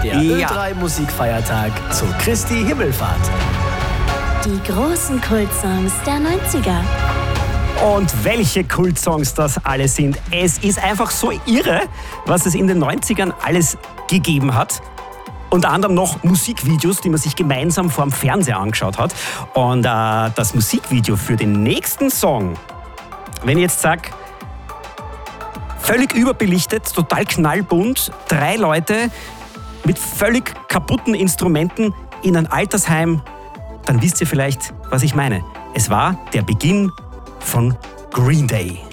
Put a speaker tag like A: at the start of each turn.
A: Der Ö3 Musikfeiertag zu Christi Himmelfahrt.
B: Die großen Kultsongs der 90er.
C: Und welche Kultsongs das alle sind. Es ist einfach so irre, was es in den 90ern alles gegeben hat. Unter anderem noch Musikvideos, die man sich gemeinsam vor dem Fernseher angeschaut hat. Und das Musikvideo für den nächsten Song, wenn ich jetzt sage, völlig überbelichtet, total knallbunt, 3 Leute mit völlig kaputten Instrumenten in ein Altersheim, dann wisst ihr vielleicht, was ich meine. Es war der Beginn von Green Day.